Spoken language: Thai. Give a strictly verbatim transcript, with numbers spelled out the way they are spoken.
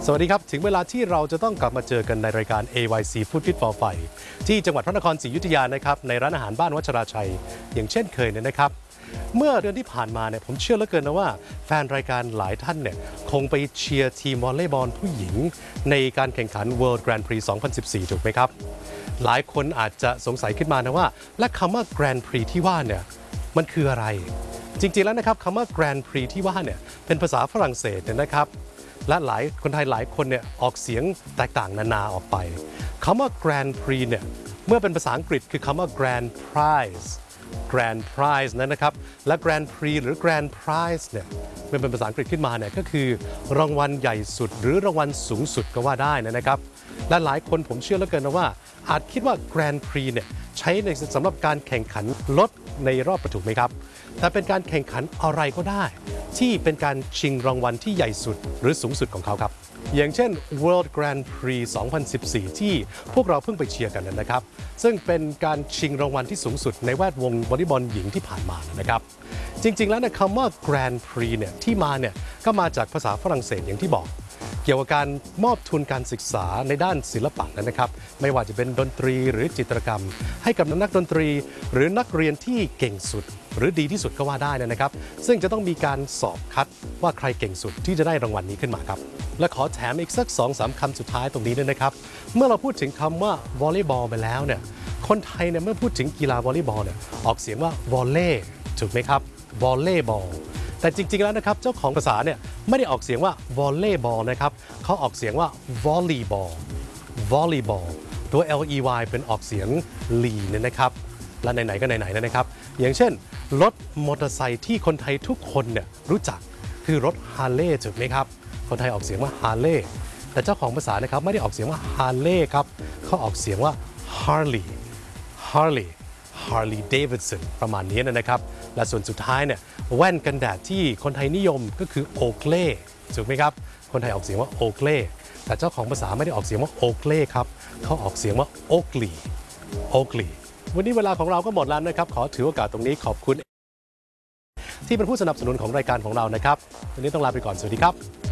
สวัสดีครับถึงเวลาที่เราจะต้องกลับมาเจอกันในรายการ เอ วาย ซี Food Fit for Fight ที่จังหวัดพระนครศรีอยุธยานะครับในร้านอาหารบ้านวัชราชัยอย่างเช่นเคยเนี่ยนะครับเมื่อเดือนที่ผ่านมาเนี่ยผมเชื่อเหลือเกินนะว่าแฟนรายการหลายท่านเนี่ยคงไปเชียร์ทีมวอลเลย์บอลผู้หญิงในการแข่งขัน World Grand Prix สองพันสิบสี่ ถูกไหมครับหลายคนอาจจะสงสัยขึ้นมานะว่าและคำว่า Grand Prix ที่ว่าเนี่ยมันคืออะไรจริงๆแล้วนะครับคำว่า Grand Prix ที่ว่าเนี่ยเป็นภาษาฝรั่งเศสเนี่ยนะครับและหลายคนไทยหลายคนเนี่ยออกเสียงแตกต่างนานาออกไปคำว่า Grand Prix เนี่ยเมื่อเป็นภาษาอังกฤษคือคำว่า Grand Prize Grand Prize นั้นนะครับและ Grand Prix หรือ Grand Prize เนี่ยเมื่อเป็นภาษาอังกฤษขึ้นมาเนี่ยก็คือรางวัลใหญ่สุดหรือรางวัลสูงสุดก็ว่าได้นะครับและหลายคนผมเชื่อเหลือเกินนะว่าอาจคิดว่า Grand Prix เนี่ยใช้ในสำหรับการแข่งขันรถในรอบประถูกไหมครับแต่เป็นการแข่งขันอะไรก็ได้ที่เป็นการชิงรางวัลที่ใหญ่สุดหรือสูงสุดของเขาครับอย่างเช่น World Grand Prix สองพันสิบสี่ ที่พวกเราเพิ่งไปเชียร์กันนะครับซึ่งเป็นการชิงรางวัลที่สูงสุดในแวดวงวอลเลย์บอลหญิงที่ผ่านมานะครับจริงๆแล้วนะคำว่า Grand Prix เนี่ยที่มาเนี่ยก็มาจากภาษาฝรั่งเศสอย่างที่บอกเกี่ยวกับการมอบทุนการศึกษาในด้านศิลปะนะครับไม่ว่าจะเป็นดนตรีหรือจิตรกรรมให้กับนักดนตรีหรือนักเรียนที่เก่งสุดหรือดีที่สุดก็ว่าได้นะครับซึ่งจะต้องมีการสอบคัดว่าใครเก่งสุดที่จะได้รางวัลนี้ขึ้นมาครับและขอแถมอีกสัก สองสาม คำสุดท้ายตรงนี้ด้วยนะครับเมื่อเราพูดถึงคำว่าวอลเลย์บอลไปแล้วเนี่ยคนไทยเนี่ยเมื่อพูดถึงกีฬาวอลเลย์บอลเนี่ยออกเสียงว่าวอลเล่ถูกไหมครับวอลเลย์บอลแต่จริงๆแล้วนะครับเจ้าของภาษาเนี่ยไม่ได้ออกเสียงว่าวอลเลย์บอลนะครับเขาออกเสียงว่าวอลเลย์บอลวอลเลย์บอลตัว L E Y เป็นออกเสียงลีเนี่ยนะครับและไหนๆก็ไหนๆนะครับอย่างเช่นรถมอเตอร์ไซค์ที่คนไทยทุกคนเนี่ยรู้จักคือรถฮาร์เลย์ถูกไหมครับคนไทยออกเสียงว่าฮาร์เลย์แต่เจ้าของภาษานะครับไม่ได้ออกเสียงว่าฮาร์เลย์ครับเขาออกเสียงว่าฮาร์ลีย์ฮาร์ลีย์ฮาร์ลีย์เดวิดสันประมาณนี้นะครับและส่วนสุดท้ายเนี่ยแว่นกันแดดที่คนไทยนิยมก็คือโอเกเล่ถูกไหมครับคนไทยออกเสียงว่าโอเกเล่แต่เจ้าของภาษาไม่ได้ออกเสียงว่าโอเกเล่ครับเขาออกเสียงว่าโอกลีโอกลีวันนี้เวลาของเราก็หมดแล้วนะครับขอถือโอกาสตรงนี้ขอบคุณที่เป็นผู้สนับสนุนของรายการของเรานะครับวันนี้ต้องลาไปก่อนสวัสดีครับ